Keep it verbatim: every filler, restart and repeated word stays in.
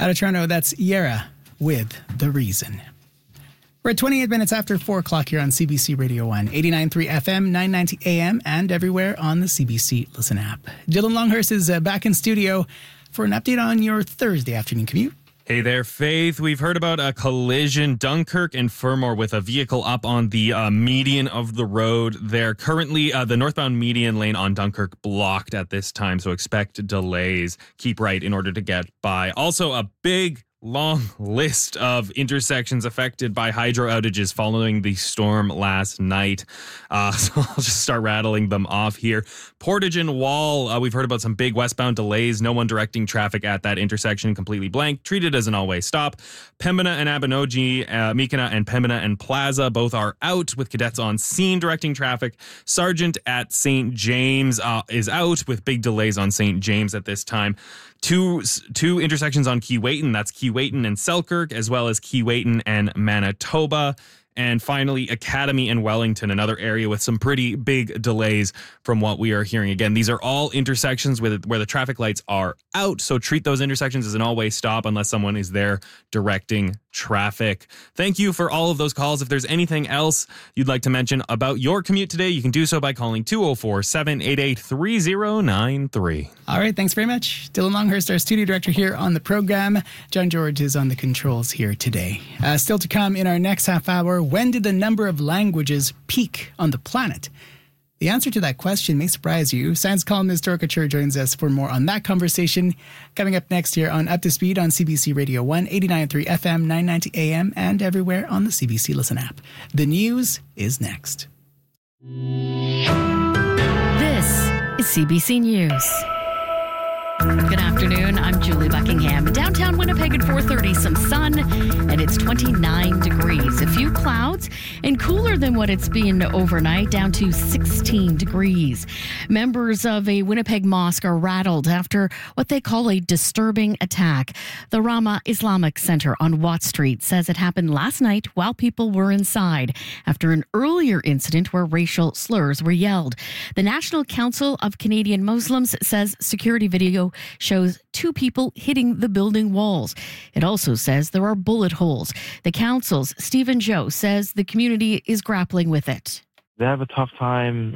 Out of Toronto, that's Yera with The Reason. We're at twenty-eight minutes after four o'clock here on C B C Radio one, eighty-nine point three F M, nine ninety A M, and everywhere on the C B C Listen app. Dylan Longhurst is uh, back in studio for an update on your Thursday afternoon commute. Hey there, Faith. We've heard about a collision, Dunkirk and Fermor, with a vehicle up on the uh, median of the road there. Currently, uh, the northbound median lane on Dunkirk blocked at this time, so expect delays. Keep right in order to get by. Also, a big long list of intersections affected by hydro outages following the storm last night. Uh, so I'll just start rattling them off here. Portage and Wall, uh, we've heard about some big westbound delays. No one directing traffic at that intersection, completely blank. Treated as an all-way stop. Pembina and Abinogi, uh, Mikina and Pembina and Plaza both are out with cadets on scene directing traffic. Sargent at Saint James uh, is out with big delays on Saint James at this time. Two two intersections on Keewatin, that's Keewatin and Selkirk, as well as Keewatin and Manitoba. And finally, Academy and Wellington, another area with some pretty big delays from what we are hearing. Again, these are all intersections with, where the traffic lights are out, so treat those intersections as an all-way stop unless someone is there directing traffic. Thank you for all of those calls. If there's anything else you'd like to mention about your commute today, you can do so by calling two oh four, seven eight eight, three oh nine three. All right, thanks very much. Dylan Longhurst, our studio director here on the program. John George is on the controls here today. Uh, still to come in our next half hour, when did the number of languages peak on the planet? The answer to that question may surprise you. Science columnist Dorka Chur joins us for more on that conversation. Coming up next here on Up to Speed on C B C Radio one, eighty-nine point three F M, nine ninety A M, and everywhere on the C B C Listen app. The news is next. This is C B C News. Good afternoon, I'm Julie Buckingham. Downtown Winnipeg at four thirty, some sun, and it's twenty-nine degrees. A few clouds, and cooler than what it's been overnight, down to sixteen degrees. Members of a Winnipeg mosque are rattled after what they call a disturbing attack. The Rama Islamic Center on Watt Street says it happened last night while people were inside, after an earlier incident where racial slurs were yelled. The National Council of Canadian Muslims says security video shows two people hitting the building walls. It also says there are bullet holes. The council's Stephen Joe says the community is grappling with it. They have a tough time